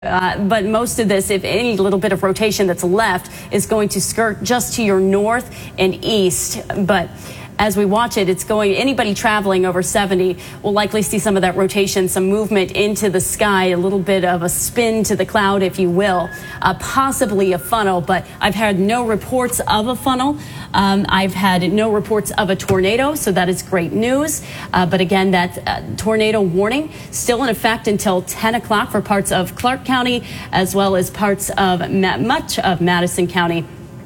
But most of this, if any little bit of rotation that's left, is going to skirt just to your north and east. But as we watch it, it's going, anybody traveling over 70 will likely see some of that rotation, some movement into the sky, a little bit of a spin to the cloud, if you will, possibly a funnel. But I've had no reports of a funnel. I've had no reports of a tornado, so that is great news. But again, that tornado warning still in effect until 10 o'clock for parts of Clark County, as well as parts of much of Madison County.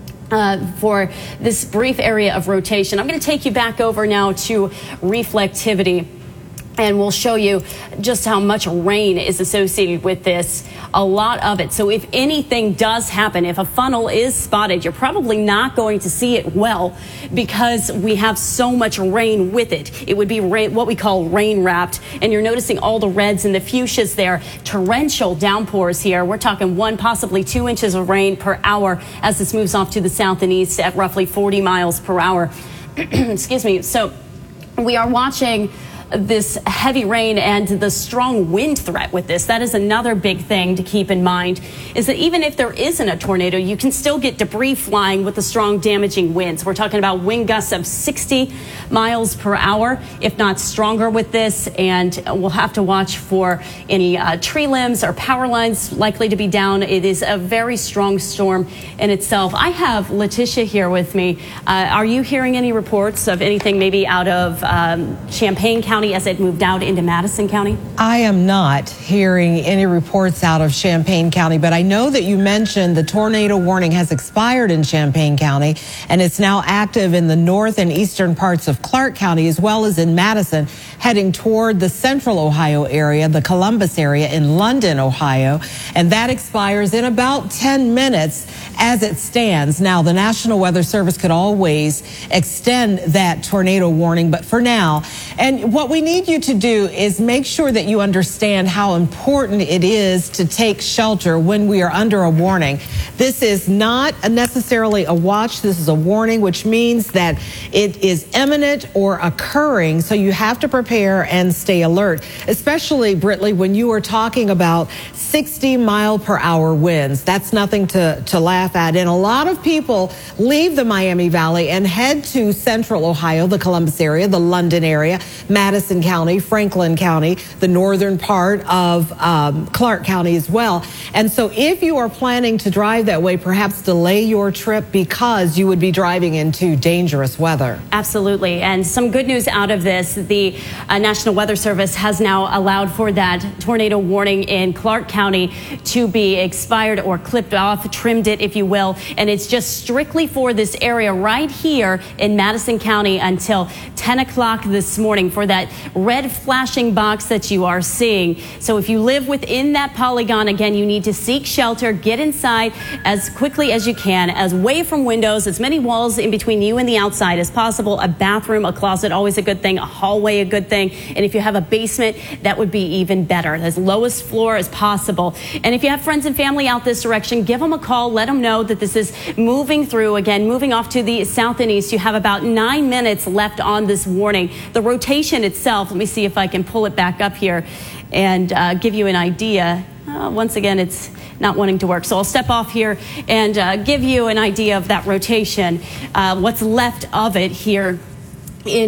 For this brief area of rotation, I'm going to take you back over now to reflectivity, and we'll show you just how much rain is associated with this, a lot of it. So if anything does happen, if a funnel is spotted, you're probably not going to see it well because we have so much rain with it. It would be rain, what we call rain wrapped, and you're noticing all the reds and the fuchsias there. Torrential downpours here. We're talking 1, possibly 2 inches of rain per hour as this moves off to the south and east at roughly 40 miles per hour. Excuse me. So we are watching this heavy rain and the strong wind threat with this. That is another big thing to keep in mind, is that even if there isn't a tornado, you can still get debris flying with the strong damaging winds. We're talking about wind gusts of 60 miles per hour, if not stronger with this. And we'll have to watch for any tree limbs or power lines likely to be down. It is a very strong storm in itself. I have Letitia here with me. Are you hearing any reports of anything maybe out of Champaign County as it moved out into Madison County? I am not hearing any reports out of Champaign County, but I know that you mentioned the tornado warning has expired in Champaign County, and it's now active in the north and eastern parts of Clark County, as well as in Madison, heading toward the central Ohio area, the Columbus area in London, Ohio, and that expires in about 10 minutes as it stands. Now, the National Weather Service could always extend that tornado warning, but for now, and what we need you to do is make sure that you understand how important it is to take shelter when we are under a warning. This is not necessarily a watch. This is a warning, which means that it is imminent or occurring. So you have to prepare and stay alert, especially, Britley, when you are talking about 60-mile-per-hour winds. That's nothing to laugh at. And a lot of people leave the Miami Valley and head to central Ohio, the Columbus area, the London area, Madison County, Franklin County, the northern part of Clark County as well. And so if you are planning to drive that way, perhaps delay your trip because you would be driving into dangerous weather. Absolutely. And some good news out of this, the National Weather Service has now allowed for that tornado warning in Clark County to be expired or clipped off, trimmed it, if you will. And it's just strictly for this area right here in Madison County until 10 o'clock this morning for that red flashing box that you are seeing. So if you live within that polygon, again, you need to seek shelter, get inside as quickly as you can, as away from windows, as many walls in between you and the outside as possible. A bathroom, a closet, always a good thing. A hallway, a good thing. And if you have a basement, that would be even better. As lowest floor as possible. And if you have friends and family out this direction, give them a call. Let them know that this is moving through. Again, moving off to the south and east. You have about 9 minutes left on this warning. The rotation itself, let me see if I can pull it back up here and give you an idea. Once again, it's not wanting to work. So I'll step off here and give you an idea of that rotation, what's left of it here in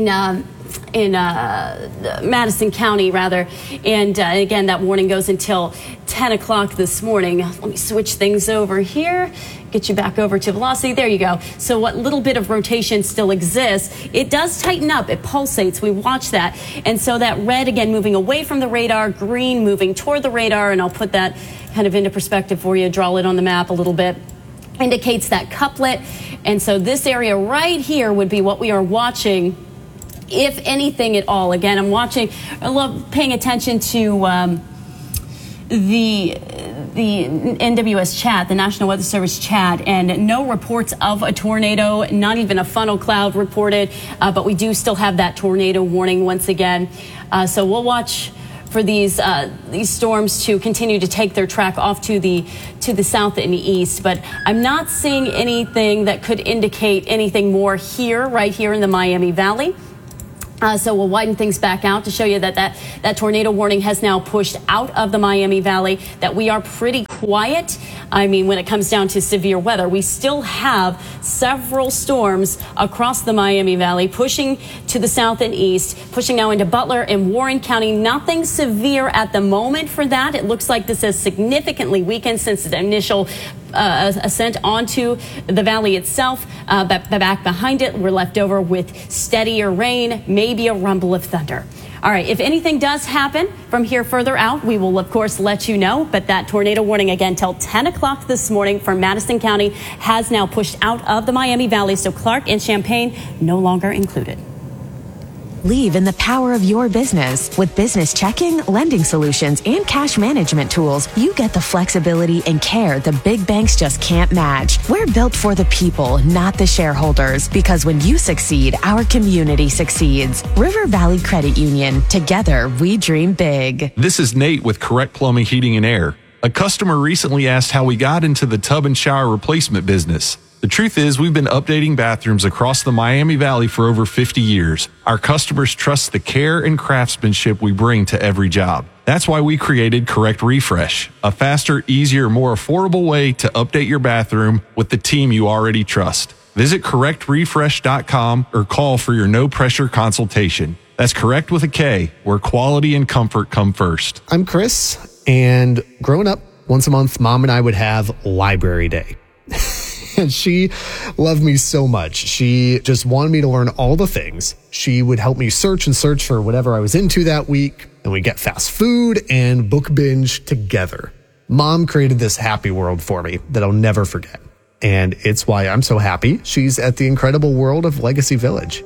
Madison County, rather. And again, that warning goes until 10 o'clock this morning. Let me switch things over here. Get you back over to velocity. There you go. So what little bit of rotation still exists, it does tighten up. It pulsates. We watch that. And so that red, again, moving away from the radar, green moving toward the radar, and I'll put that kind of into perspective for you, draw it on the map a little bit, indicates that couplet. And so this area right here would be what we are watching, if anything at all. Again, I love paying attention to the NWS chat, the National Weather Service chat, and no reports of a tornado, not even a funnel cloud reported, but we do still have that tornado warning once again. So we'll watch for these storms to continue to take their track off to the south and east, but I'm not seeing anything that could indicate anything more here, right here in the Miami Valley. So we'll widen things back out to show you that tornado warning has now pushed out of the Miami Valley, that we are pretty quiet. I mean, when it comes down to severe weather, we still have several storms across the Miami Valley pushing to the south and east, pushing now into Butler and Warren County. Nothing severe at the moment for that. It looks like this has significantly weakened since the initial ascent onto the valley itself. But back behind it, we're left over with steadier rain, maybe a rumble of thunder. All right, if anything does happen from here further out, we will, of course, let you know. But that tornado warning, again, till 10 o'clock this morning for Madison County has now pushed out of the Miami Valley. So Clark and Champaign no longer included. Believe in the power of your business. With business checking, lending solutions, and cash management tools, you get the flexibility and care the big banks just can't match. We're built for the people, not the shareholders, because when you succeed, our community succeeds. River Valley Credit Union. Together, we dream big. This is Nate with Correct Plumbing, Heating, and Air. A customer recently asked how we got into the tub and shower replacement business. The truth is, we've been updating bathrooms across the Miami Valley for over 50 years. Our customers trust the care and craftsmanship we bring to every job. That's why we created Correct Refresh, a faster, easier, more affordable way to update your bathroom with the team you already trust. Visit correctrefresh.com or call for your no-pressure consultation. That's Correct with a K, where quality and comfort come first. I'm Chris, and growing up, once a month, Mom and I would have library day. And she loved me so much. She just wanted me to learn all the things. She would help me search for whatever I was into that week. And we'd get fast food and book binge together. Mom created this happy world for me that I'll never forget. And it's why I'm so happy she's at the incredible world of Legacy Village.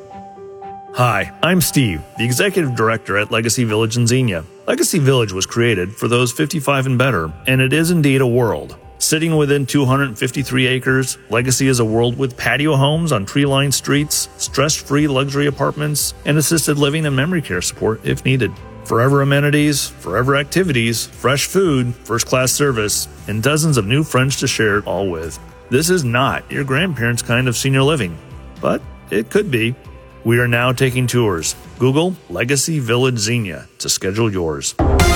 Hi, I'm Steve, the Executive Director at Legacy Village in Xenia. Legacy Village was created for those 55 and better, and it is indeed a world. Sitting within 253 acres, Legacy is a world with patio homes on tree-lined streets, stress-free luxury apartments, and assisted living and memory care support if needed. Forever amenities, forever activities, fresh food, first-class service, and dozens of new friends to share it all with. This is not your grandparents' kind of senior living, but it could be. We are now taking tours. Google Legacy Village Xenia to schedule yours.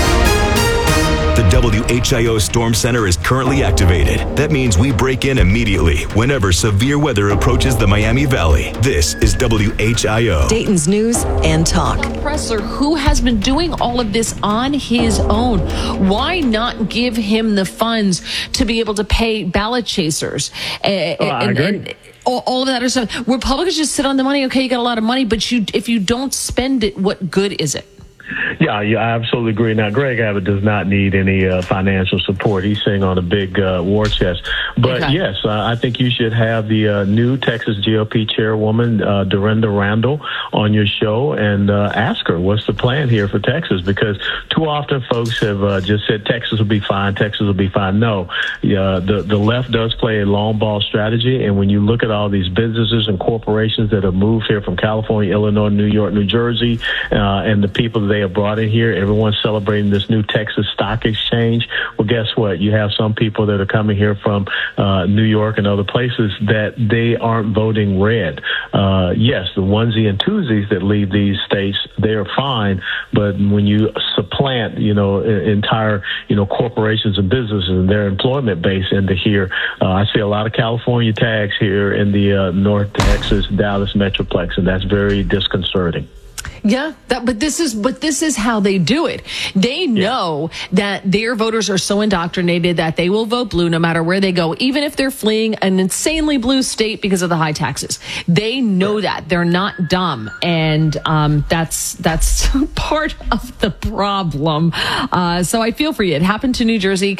The WHIO Storm Center is currently activated. That means we break in immediately whenever severe weather approaches the Miami Valley. This is WHIO. Dayton's News and Talk. Presser, who has been doing all of this on his own, why not give him the funds to be able to pay ballot chasers? I agree. All of that other stuff. Republicans just sit on the money. Okay, you got a lot of money, but if you don't spend it, what good is it? Yeah, I absolutely agree. Now, Greg Abbott does not need any financial support. He's sitting on a big war chest. But okay. Yes, I think you should have the new Texas GOP chairwoman, Dorinda Randall, on your show and ask her what's the plan here for Texas. Because too often folks have just said Texas will be fine, Texas will be fine. No, the left does play a long ball strategy. And when you look at all these businesses and corporations that have moved here from California, Illinois, New York, New Jersey, and the people that they have brought in here, everyone's celebrating this new Texas Stock Exchange. Well, guess what? You have some people that are coming here from New York and other places that they aren't voting red. Yes, the onesie and twosies that leave these states, they're fine. But when you supplant, entire, corporations and businesses and their employment base into here, I see a lot of California tags here in the North Texas, Dallas Metroplex, and that's very disconcerting. Yeah, but this is how they do it. They know that their voters are so indoctrinated that they will vote blue no matter where they go, even if they're fleeing an insanely blue state because of the high taxes. They know that. They're not dumb, and that's part of the problem. So I feel for you. It happened to New Jersey,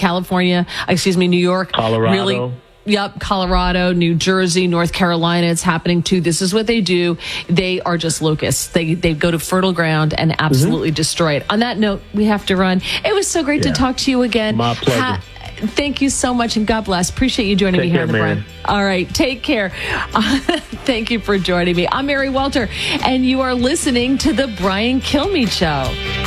New York, Colorado. Really. Yep, Colorado, New Jersey, North Carolina, it's happening too. This is what they do. They are just locusts. They go to fertile ground and absolutely destroy it. On that note, we have to run. It was so great to talk to you again. My pleasure. Thank you so much, and God bless. Appreciate you joining me here on the Brian. All right, take care. Thank you for joining me. I'm Mary Welter, and you are listening to The Brian Kilmeade Show.